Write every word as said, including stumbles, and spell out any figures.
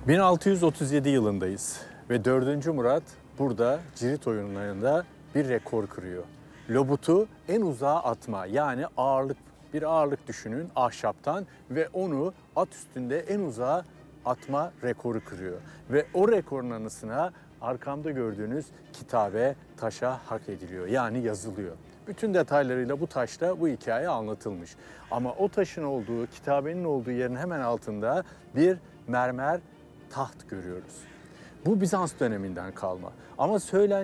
bin altı yüz otuz yedi yılındayız ve dördüncü Murat burada cirit oyunlarında bir rekor kırıyor. Lobutu en uzağa atma, yani ağırlık, bir ağırlık düşünün ahşaptan ve onu at üstünde en uzağa atma rekoru kırıyor. Ve o rekorun anısına arkamda gördüğünüz kitabe, taşa hak ediliyor, yani yazılıyor. Bütün detaylarıyla bu taşta bu hikaye anlatılmış. Ama o taşın olduğu, kitabenin olduğu yerin hemen altında bir mermer taht görüyoruz. Bu Bizans döneminden kalma. Ama söylen